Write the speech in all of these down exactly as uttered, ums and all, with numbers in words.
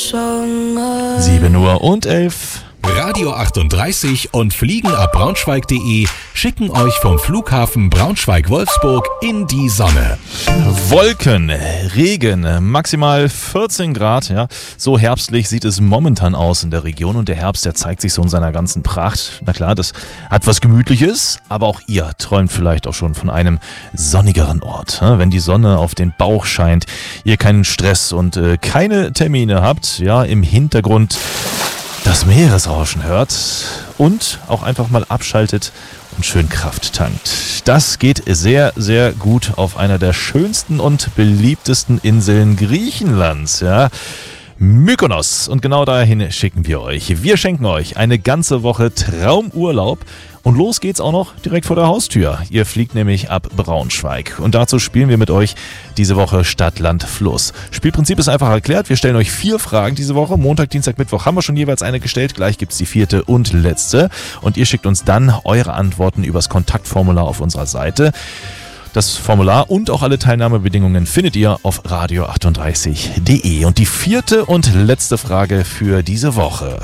sieben Uhr und elf. Radio achtunddreißig und Fliegen ab Braunschweig punkt de schicken euch vom Flughafen Braunschweig-Wolfsburg in die Sonne. Wolken, Regen, maximal vierzehn Grad, ja. So herbstlich sieht es momentan aus in der Region und der Herbst, der zeigt sich so in seiner ganzen Pracht. Na klar, das hat was Gemütliches, aber auch ihr träumt vielleicht auch schon von einem sonnigeren Ort. Wenn die Sonne auf den Bauch scheint, ihr keinen Stress und äh, keine Termine habt, ja, im Hintergrund das Meeresrauschen hört und auch einfach mal abschaltet und schön Kraft tankt. Das geht sehr, sehr gut auf einer der schönsten und beliebtesten Inseln Griechenlands, ja. Mykonos. Und genau dahin schicken wir euch. Wir schenken euch eine ganze Woche Traumurlaub. Und los geht's auch noch direkt vor der Haustür. Ihr fliegt nämlich ab Braunschweig. Und dazu spielen wir mit euch diese Woche Stadt, Land, Fluss. Spielprinzip ist einfach erklärt. Wir stellen euch vier Fragen diese Woche. Montag, Dienstag, Mittwoch haben wir schon jeweils eine gestellt. Gleich gibt's die vierte und letzte. Und ihr schickt uns dann eure Antworten übers Kontaktformular auf unserer Seite. Das Formular und auch alle Teilnahmebedingungen findet ihr auf radio achtunddreißig punkt de. Und die vierte und letzte Frage für diese Woche.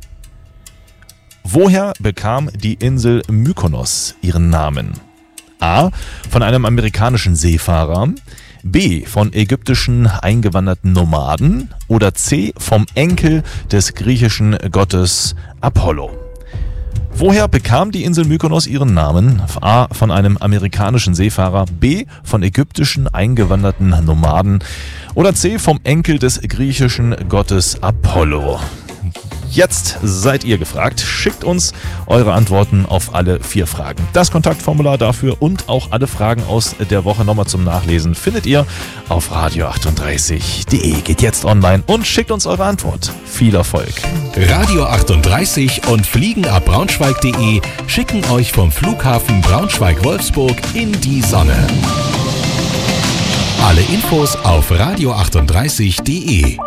Woher bekam die Insel Mykonos ihren Namen? A. Von einem amerikanischen Seefahrer. B. Von ägyptischen eingewanderten Nomaden. Oder C. Vom Enkel des griechischen Gottes Apollo. Woher bekam die Insel Mykonos ihren Namen? A. Von einem amerikanischen Seefahrer. B. Von ägyptischen eingewanderten Nomaden. Oder C. Vom Enkel des griechischen Gottes Apollo. Jetzt seid ihr gefragt. Schickt uns eure Antworten auf alle vier Fragen. Das Kontaktformular dafür und auch alle Fragen aus der Woche nochmal zum Nachlesen findet ihr auf radio achtunddreißig punkt de. Geht jetzt online und schickt uns eure Antwort. Viel Erfolg. Radio achtunddreißig und Fliegen ab Braunschweig punkt de schicken euch vom Flughafen Braunschweig-Wolfsburg in die Sonne. Alle Infos auf radio achtunddreißig punkt de.